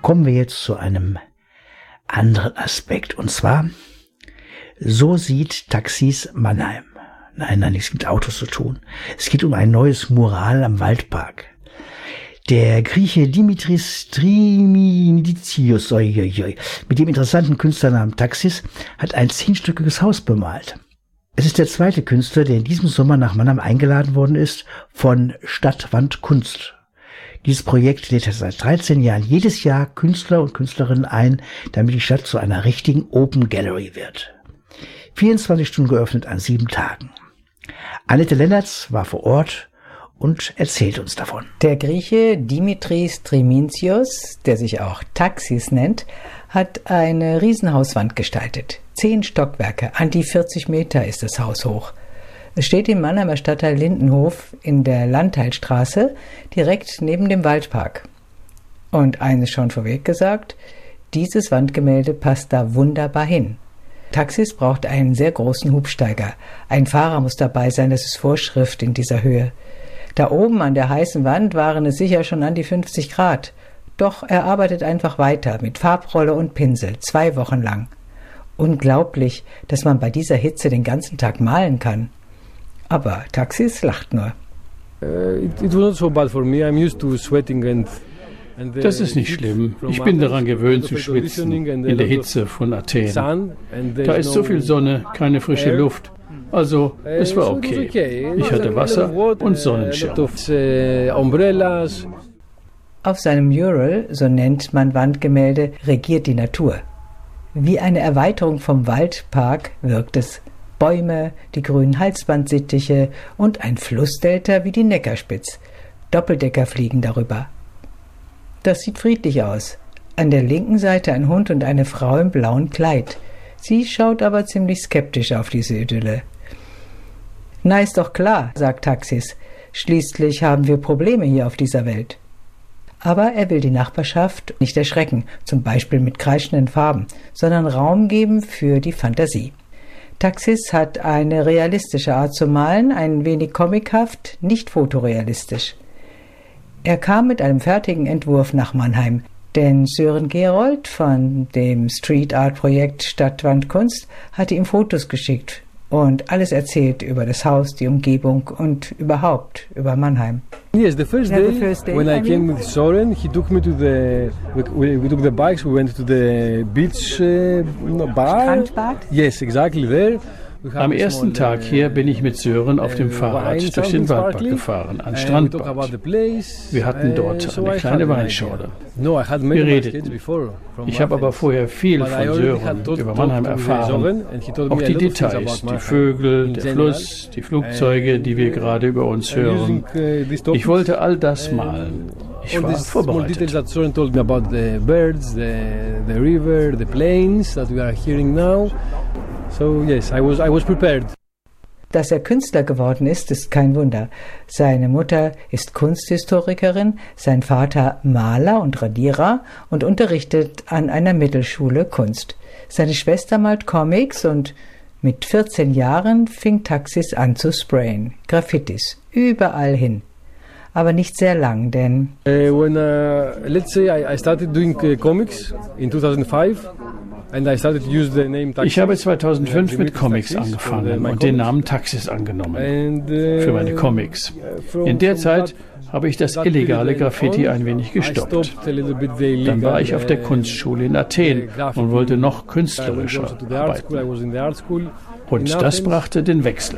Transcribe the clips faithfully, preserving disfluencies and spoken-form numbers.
Kommen wir jetzt zu einem anderen Aspekt. Und zwar, so sieht Taxis Mannheim. Nein, nein, nichts mit Autos zu tun. Es geht um ein neues Mural am Waldpark. Der Grieche Dimitris Triminitius, mit dem interessanten Künstlernamen Taxis, hat ein zehnstöckiges Haus bemalt. Es ist der zweite Künstler, der in diesem Sommer nach Mannheim eingeladen worden ist von Stadtwand Kunst. Dieses Projekt lädt seit dreizehn Jahren jedes Jahr Künstler und Künstlerinnen ein, damit die Stadt zu einer richtigen Open Gallery wird. vierundzwanzig Stunden geöffnet an sieben Tagen. Annette Lennertz war vor Ort und erzählt uns davon. Der Grieche Dimitris Trimintios, der sich auch Taxis nennt, hat eine Riesenhauswand gestaltet. Zehn Stockwerke, an die vierzig Meter ist das Haus hoch. Es steht im Mannheimer Stadtteil Lindenhof in der Landteilstraße, direkt neben dem Waldpark. Und eines schon vorweg gesagt, dieses Wandgemälde passt da wunderbar hin. Taxis braucht einen sehr großen Hubsteiger. Ein Fahrer muss dabei sein, das ist Vorschrift in dieser Höhe. Da oben an der heißen Wand waren es sicher schon an die fünfzig Grad. Doch er arbeitet einfach weiter mit Farbrolle und Pinsel, zwei Wochen lang. Unglaublich, dass man bei dieser Hitze den ganzen Tag malen kann. Aber Taxis lacht nur. Das ist nicht schlimm. Ich bin daran gewöhnt zu schwitzen, in der Hitze von Athen. Da ist so viel Sonne, keine frische Luft. Also, es war okay. Ich hatte Wasser und Sonnenschirm. Auf seinem Mural, so nennt man Wandgemälde, regiert die Natur. Wie eine Erweiterung vom Waldpark wirkt es. Bäume, die grünen Halsbandsittiche und ein Flussdelta wie die Neckarspitz. Doppeldecker fliegen darüber. Das sieht friedlich aus. An der linken Seite ein Hund und eine Frau im blauen Kleid. Sie schaut aber ziemlich skeptisch auf diese Idylle. Na, ist doch klar, sagt Taxis. Schließlich haben wir Probleme hier auf dieser Welt. Aber er will die Nachbarschaft nicht erschrecken, zum Beispiel mit kreischenden Farben, sondern Raum geben für die Fantasie. Taxis hat eine realistische Art zu malen, ein wenig comichaft, nicht fotorealistisch. Er kam mit einem fertigen Entwurf nach Mannheim, denn Sören Gerold von dem Street Art Projekt Stadtwand Kunst hatte ihm Fotos geschickt und alles erzählt über das Haus, die Umgebung und überhaupt über Mannheim. Yes, the first day, yeah, the first day when I, I came mean? with Soren, he took me to the, we, we took the bikes, we went to the beach uh, bar. Strandbad? Yes, exactly there. Am ersten Tag hier bin ich mit Sören auf dem Fahrrad durch den Waldpark gefahren, ans Strandbad. Wir hatten dort eine kleine Weinschorle. Wir redeten. Ich habe aber vorher viel von Sören über Mannheim erfahren. Auch die Details, die Vögel, der Fluss, die Flugzeuge, die wir gerade über uns hören. Ich wollte all das malen. Ich war vorbereitet. So yes, I was I was prepared. Dass er Künstler geworden ist, ist kein Wunder. Seine Mutter ist Kunsthistorikerin, sein Vater Maler und Radierer und unterrichtet an einer Mittelschule Kunst. Seine Schwester malt Comics und mit vierzehn Jahren fing Taxis an zu sprayen. Graffitis, überall hin. Aber nicht sehr lang, denn... Uh, when, uh, let's say I, I started doing uh, comics in two thousand five. Ich habe zweitausendfünf mit Comics angefangen und den Namen Taxis angenommen für meine Comics. In der Zeit habe ich das illegale Graffiti ein wenig gestoppt. Dann war ich auf der Kunstschule in Athen und wollte noch künstlerischer arbeiten. Und das brachte den Wechsel.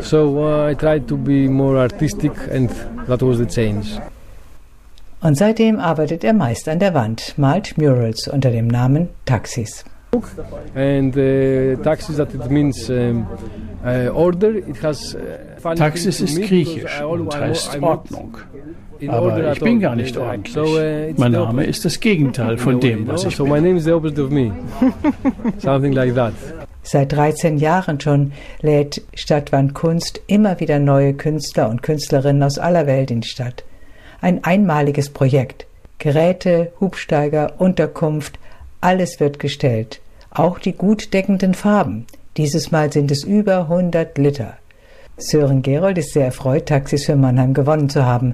Und seitdem arbeitet er meist an der Wand, malt Murals unter dem Namen Taxis. And uh, Taxis, that it means um, uh, order. It has uh, Taxis ist griechisch und heißt Ordnung. Aber ich bin gar nicht ordentlich. Mein Name ist das Gegenteil von dem, was ich bin. So my name is the opposite of me. Something like that. Seit dreizehn Jahren schon lädt Stadtwand Kunst immer wieder neue Künstler und Künstlerinnen aus aller Welt in die Stadt. Ein einmaliges Projekt. Geräte, Hubsteiger, Unterkunft, alles wird gestellt. Auch die gut deckenden Farben. Dieses Mal sind es über hundert Liter. Sören Gerold ist sehr erfreut, Taxis für Mannheim gewonnen zu haben.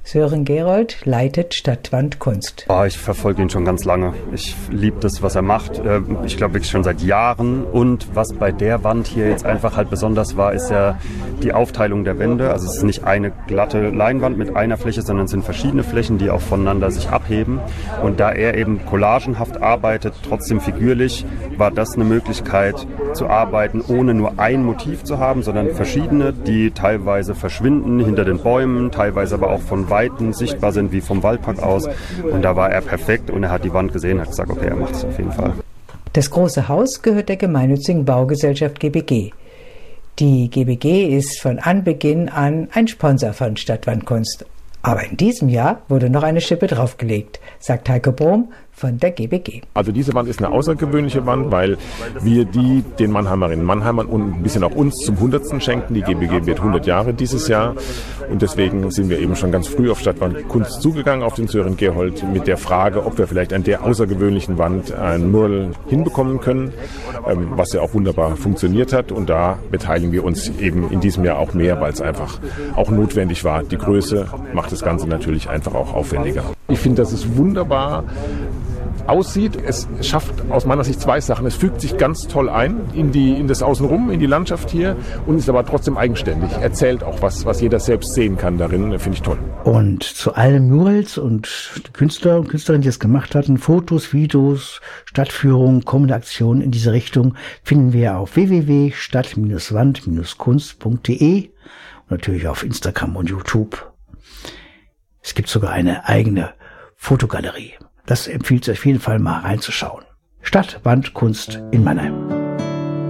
Sören Gerold leitet Stadtwandkunst. Oh, ich verfolge ihn schon ganz lange. Ich liebe das, was er macht. Ich glaube wirklich schon seit Jahren. Und was bei der Wand hier jetzt einfach halt besonders war, ist ja die Aufteilung der Wände. Also es ist nicht eine glatte Leinwand mit einer Fläche, sondern es sind verschiedene Flächen, die auch voneinander sich abheben. Und da er eben collagenhaft arbeitet, trotzdem figürlich, war das eine Möglichkeit zu arbeiten, ohne nur ein Motiv zu haben, sondern verschiedene, die teilweise verschwinden hinter den Bäumen, teilweise aber auch von Weitem sichtbar sind, wie vom Waldpark aus. Und da war er perfekt und er hat die Wand gesehen, hat gesagt, okay, er macht es auf jeden Fall. Das große Haus gehört der gemeinnützigen Baugesellschaft G B G. Die G B G ist von Anbeginn an ein Sponsor von Stadtwandkunst. Aber in diesem Jahr wurde noch eine Schippe draufgelegt, sagt Heiko Brom von der G B G. Also diese Wand ist eine außergewöhnliche Wand, weil wir die den Mannheimerinnen und Mannheimern und ein bisschen auch uns zum hundertsten schenken. Die G B G wird hundert Jahre dieses Jahr und deswegen sind wir eben schon ganz früh auf Stadtwandkunst zugegangen, auf den Sören Gerold, mit der Frage, ob wir vielleicht an der außergewöhnlichen Wand ein Mural hinbekommen können, was ja auch wunderbar funktioniert hat. Und da beteiligen wir uns eben in diesem Jahr auch mehr, weil es einfach auch notwendig war. Die Größe macht das Ganze natürlich einfach auch aufwendiger. Ich finde, dass es wunderbar aussieht. Es schafft aus meiner Sicht zwei Sachen. Es fügt sich ganz toll ein in, die, in das Außenrum, in die Landschaft hier und ist aber trotzdem eigenständig. Erzählt auch was, was jeder selbst sehen kann darin. Finde ich toll. Und zu allen Murals und die Künstler und Künstlerinnen, die es gemacht hatten, Fotos, Videos, Stadtführungen, kommende Aktionen in diese Richtung, finden wir auf w w w punkt stadt wand kunst punkt d e und natürlich auf Instagram und YouTube. Es gibt sogar eine eigene Fotogalerie. Das empfiehlt sich auf jeden Fall mal reinzuschauen. Stadtwandkunst in Mannheim.